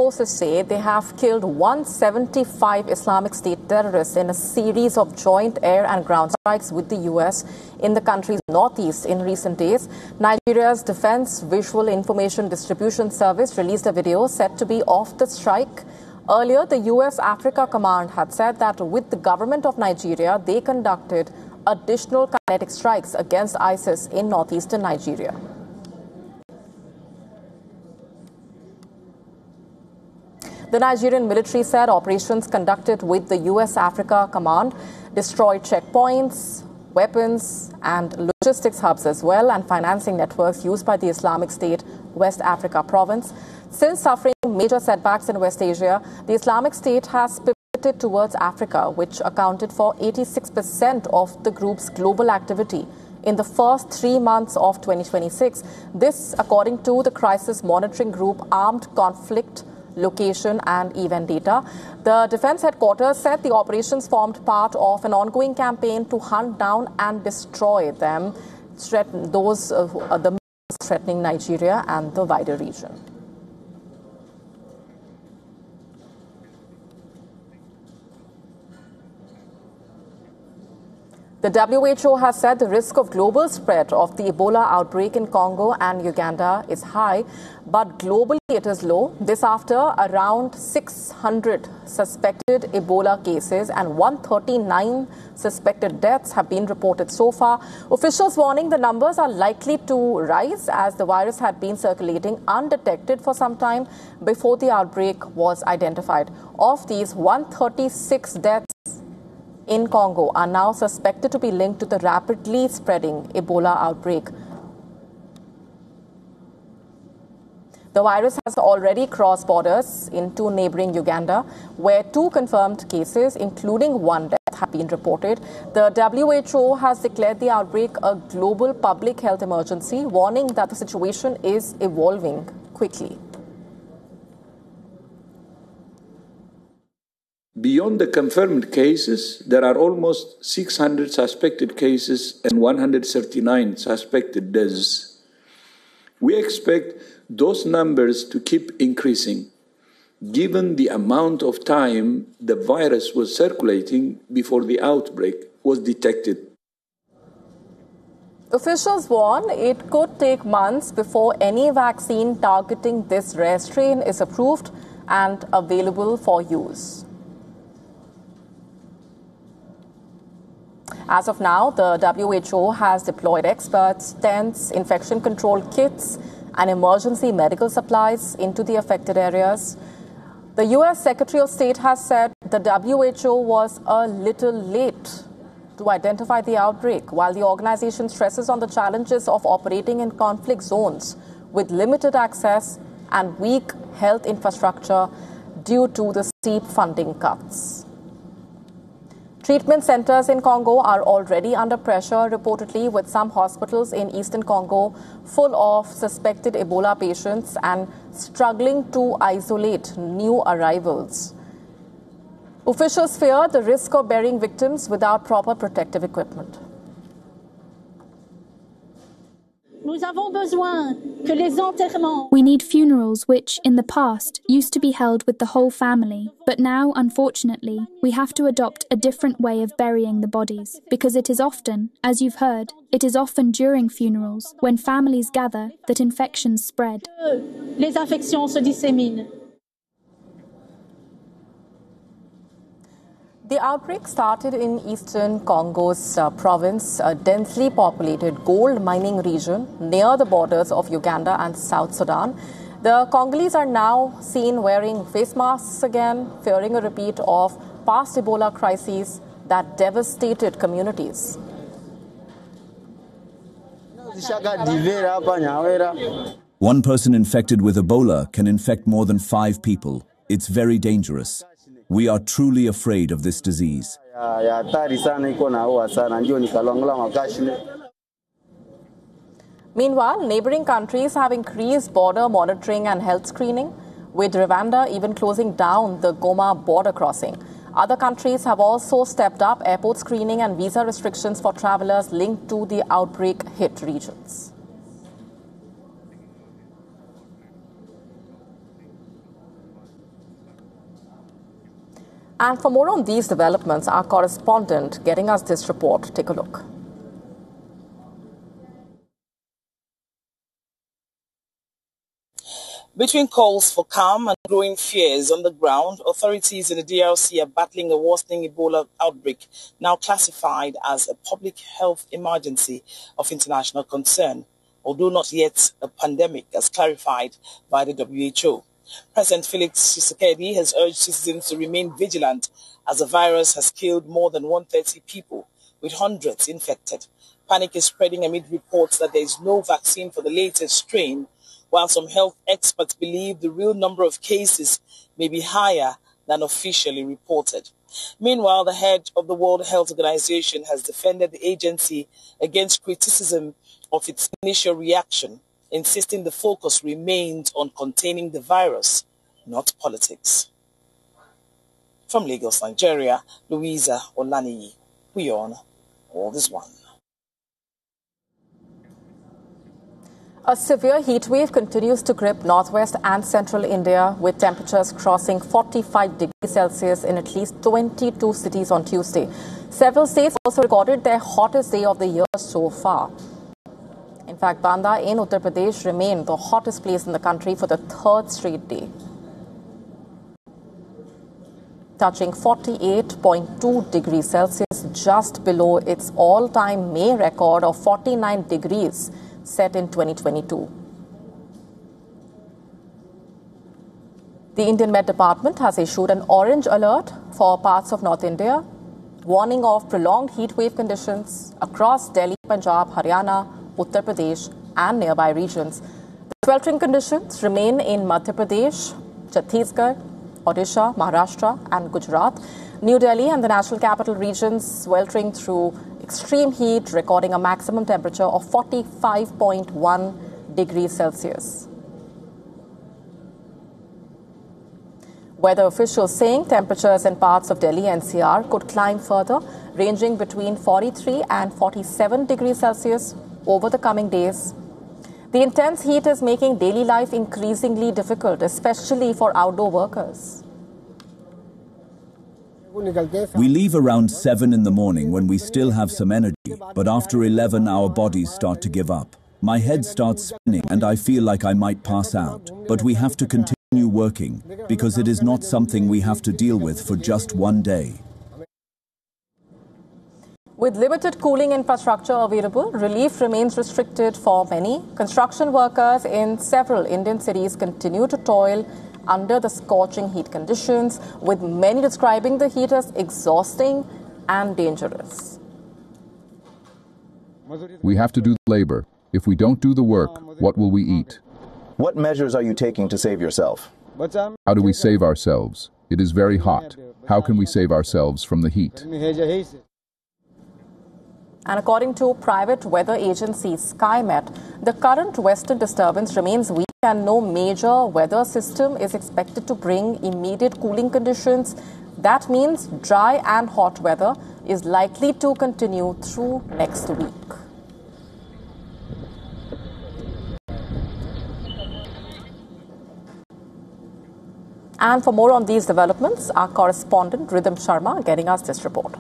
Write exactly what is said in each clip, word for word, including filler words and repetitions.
sources say they have killed one hundred seventy-five Islamic State terrorists in a series of joint air and ground strikes with the U S in the country's northeast in recent days. Nigeria's Defense Visual Information Distribution Service released a video said to be of the strike. Earlier, the U S Africa Command had said that with the government of Nigeria, they conducted additional kinetic strikes against ISIS in northeastern Nigeria. The Nigerian military said operations conducted with the U S Africa Command destroyed checkpoints, weapons and logistics hubs as well, and financing networks used by the Islamic State West Africa province. Since suffering major setbacks in West Asia, the Islamic State has pivoted towards Africa, which accounted for eighty-six percent of the group's global activity in the first three months of twenty twenty-six. This, according to the crisis monitoring group Armed Conflict Location and Event Data. The Defense Headquarters said the operations formed part of an ongoing campaign to hunt down and destroy them, threaten those uh, who are the threatening Nigeria and the wider region. The W H O has said the risk of global spread of the Ebola outbreak in Congo and Uganda is high, but globally it is low. This after around six hundred suspected Ebola cases and one hundred thirty-nine suspected deaths have been reported so far. Officials warning the numbers are likely to rise as the virus had been circulating undetected for some time before the outbreak was identified. Of these, one hundred thirty-six deaths in Congo are now suspected to be linked to the rapidly spreading Ebola outbreak. The virus has already crossed borders into neighboring Uganda, where two confirmed cases, including one death, have been reported. The W H O has declared the outbreak a global public health emergency, warning that the situation is evolving quickly. Beyond the confirmed cases, there are almost six hundred suspected cases and one hundred thirty-nine suspected deaths. We expect those numbers to keep increasing, given the amount of time the virus was circulating before the outbreak was detected. Officials warn it could take months before any vaccine targeting this rare strain is approved and available for use. As of now, the W H O has deployed experts, tents, infection control kits, and emergency medical supplies into the affected areas. The U S Secretary of State has said the W H O was a little late to identify the outbreak, while the organization stresses on the challenges of operating in conflict zones with limited access and weak health infrastructure due to the steep funding cuts. Treatment centers in Congo are already under pressure, reportedly, with some hospitals in eastern Congo full of suspected Ebola patients and struggling to isolate new arrivals. Officials fear the risk of burying victims without proper protective equipment. We need funerals which, in the past, used to be held with the whole family, but now, unfortunately, we have to adopt a different way of burying the bodies, because it is often, as you've heard, it is often during funerals, when families gather, that infections spread. Les infections se disséminent. The outbreak started in eastern Congo's uh, province, a densely populated gold mining region near the borders of Uganda and South Sudan. The Congolese are now seen wearing face masks again, fearing a repeat of past Ebola crises that devastated communities. One person infected with Ebola can infect more than five people. It's very dangerous. We are truly afraid of this disease. Meanwhile, neighboring countries have increased border monitoring and health screening, with Rwanda even closing down the Goma border crossing. Other countries have also stepped up airport screening and visa restrictions for travelers linked to the outbreak-hit regions. And for more on these developments, our correspondent getting us this report. Take a look. Between calls for calm and growing fears on the ground, authorities in the D R C are battling a worsening Ebola outbreak, now classified as a public health emergency of international concern, although not yet a pandemic, as clarified by the W H O. President Felix Tshisekedi has urged citizens to remain vigilant as the virus has killed more than one hundred thirty people, with hundreds infected. Panic is spreading amid reports that there is no vaccine for the latest strain, while some health experts believe the real number of cases may be higher than officially reported. Meanwhile, the head of the World Health Organization has defended the agency against criticism of its initial reaction, insisting the focus remains on containing the virus, not politics. From Lagos, Nigeria, Louisa Olaniyi, we on All This One. A severe heat wave continues to grip northwest and central India, with temperatures crossing forty-five degrees Celsius in at least twenty-two cities on Tuesday. Several states also recorded their hottest day of the year so far. In fact, Banda in Uttar Pradesh remained the hottest place in the country for the third straight day, touching forty-eight point two degrees Celsius, just below its all-time May record of forty-nine degrees set in twenty twenty-two. The Indian Met Department has issued an orange alert for parts of North India, warning of prolonged heat wave conditions across Delhi, Punjab, Haryana, Uttar Pradesh and nearby regions. The sweltering conditions remain in Madhya Pradesh, Chhattisgarh, Odisha, Maharashtra and Gujarat. New Delhi and the National Capital Regions sweltering through extreme heat, recording a maximum temperature of forty-five point one degrees Celsius. Weather officials saying temperatures in parts of Delhi N C R could climb further, ranging between forty-three and forty-seven degrees Celsius over the coming days. The intense heat is making daily life increasingly difficult, especially for outdoor workers. We leave around seven in the morning when we still have some energy, but after eleven our bodies start to give up. My head starts spinning and I feel like I might pass out, but we have to continue working because it is not something we have to deal with for just one day. With limited cooling infrastructure available, relief remains restricted for many. Construction workers in several Indian cities continue to toil under the scorching heat conditions, with many describing the heat as exhausting and dangerous. We have to do the labor. If we don't do the work, what will we eat? What measures are you taking to save yourself? How do we save ourselves? It is very hot. How can we save ourselves from the heat? And according to private weather agency SkyMet, the current western disturbance remains weak and no major weather system is expected to bring immediate cooling conditions. That means dry and hot weather is likely to continue through next week. And for more on these developments, our correspondent Rhythm Sharma getting us this report.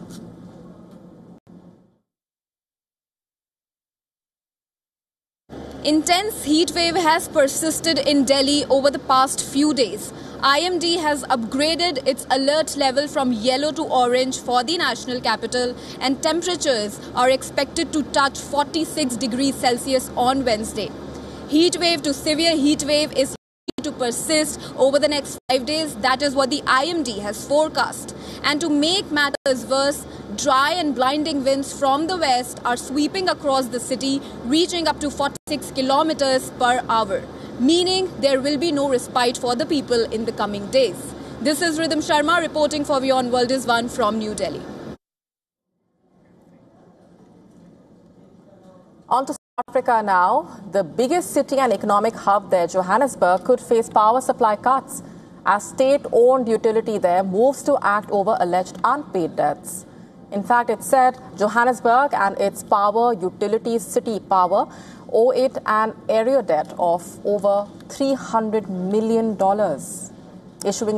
Intense heat wave has persisted in Delhi over the past few days. I M D has upgraded its alert level from yellow to orange for the national capital, and temperatures are expected to touch forty-six degrees Celsius on Wednesday. Heat wave to severe heat wave is to persist over the next five days. That is what the I M D has forecast. And to make matters worse, dry and blinding winds from the west are sweeping across the city, reaching up to forty-six kilometers per hour, meaning there will be no respite for the people in the coming days. This is Rhythm Sharma reporting for Beyond World is One from New Delhi. On to South Africa now. The biggest city and economic hub there, Johannesburg, could face power supply cuts as state-owned utility there moves to act over alleged unpaid debts. In fact, it said Johannesburg and its power utility City Power owe it an area debt of over three hundred million dollars, issuing